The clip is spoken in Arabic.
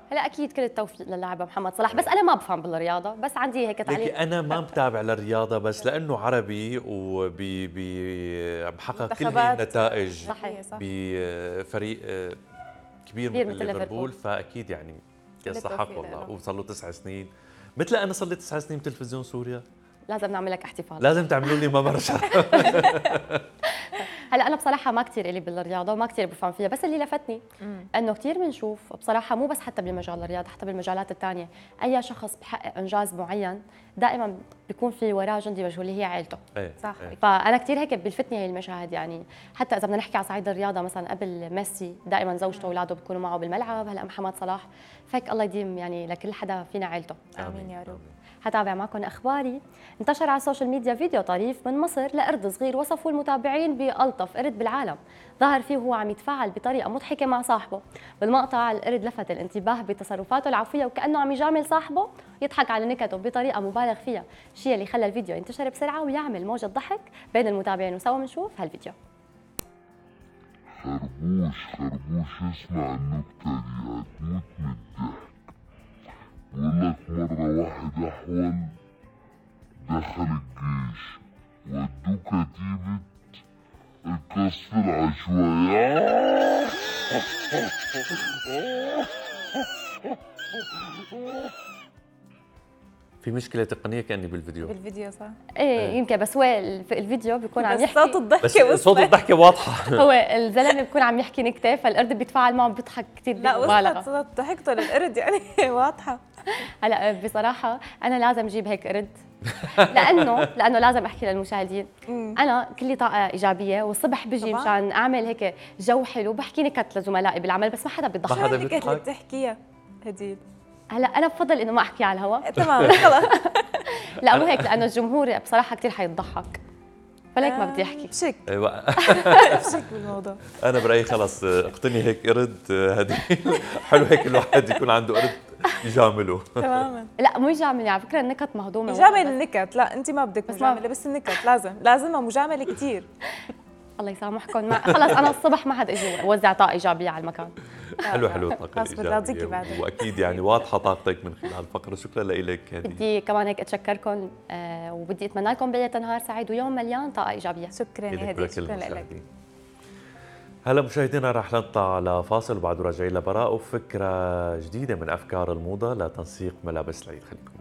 هلا اكيد كل التوفيق للاعب محمد صلاح، بس انا ما بفهم بالرياضه، بس عندي هيك تعليق. ليكي انا ما متابع للرياضه، بس لانه عربي وبحقق كل هي النتائج بفريق كبير مثل ليفربول، فاكيد يعني يستحق والله. وصار له 9 سنين، مثل انا صار لي 9 سنين بتلفزيون سوريا. لازم نعمل لك احتفال، لازم تعملوا لي ممر شرف. هلا انا بصراحه ما كثير الي بالرياضه وما كثير بفهم فيها، بس اللي لفتني انه كثير بنشوف بصراحه، مو بس حتى بمجال الرياضه، حتى بالمجالات الثانيه، اي شخص بحقق انجاز معين دائما بيكون في وراه جندي مجهول اللي هي عائلته. صح. فانا كثير هيك بلفتني هي المشاهد، يعني حتى اذا بدنا نحكي على صعيد الرياضه، مثلا قبل ميسي دائما زوجته واولاده بيكونوا معه بالملعب، هلا محمد صلاح، فهيك الله يديم يعني لكل حدا فينا عائلته. امين يا رب. حتابع معكم اخباري. انتشر على السوشيال ميديا فيديو طريف من مصر لقرد صغير وصفوا المتابعين بألطف قرد بالعالم، ظهر فيه وهو عم يتفاعل بطريقه مضحكه مع صاحبه. بالمقطع القرد لفت الانتباه بتصرفاته العفويه وكانه عم يجامل صاحبه، يضحك على نكته بطريقه مبالغ فيها، الشيء اللي خلى الفيديو ينتشر بسرعه ويعمل موجه ضحك بين المتابعين. وسوا بنشوف هالفيديو. خربوش اسمع النكتة دي هتموت من الضحك. بقول لك مرة واحد أحول دخل الجيش ودوه كتيبة القصف العشوائي. في مشكلة تقنية كأني بالفيديو صح؟ ايه يمكن، بس هو الفيديو بيكون عم يحكي، صوت الضحكة، بس صوت الضحكة واضحة. هو الزلمه بيكون عم يحكي نكته، فالقرد بيتفاعل معه بيضحك كثير مبالغة. لا وصلت ضحكته للقرد يعني واضحة. هلا بصراحة أنا لازم أجيب هيك قرد، لأنه لازم أحكي للمشاهدين، أنا كلي طاقة إيجابية، والصبح بجي مشان أعمل هيك جو حلو، بحكي نكت لزملائي بالعمل، بس ما حدا بيضحك. ما حدا بيضحك. اللي بتحكيها هديل؟ هلا أنا بفضل إنه ما أحكي على الهواء. تمام خلص. لا مو هيك، لأنه الجمهور بصراحة كثير حيضحك، فليك ما بدي أحكي. بشك. ايوه. بشك بالموضوع. انا برايي خلص اقتني هيك قرد هدي. حلو هيك الواحد يكون عنده قرد يجامله. تماما. لا مو يجامل، على فكرة النكت مهضومة. يجامل النكت، لا أنت ما بدك مجاملة، بس النكت لازم مجاملة كثير. الله يسامحكم، خلص أنا الصبح ما حد إجي وزع طاقة إيجابية على المكان. حلو الطاقة الإيجابية، وأكيد يعني واضحة طاقتك من خلال الفقرة. شكرا لك هدي. بدي كمان هيك أتشكركم، وبدي أتمنى لكم بقية نهار سعيد ويوم مليان طاقة إيجابية. شكرا يا هدي، شكرا لك. هلا مشاهدينا رح نطلع لفاصل وبعد راجعين لبراء وفكرة جديدة من أفكار الموضة لتنسيق ملابس العيد. خليكم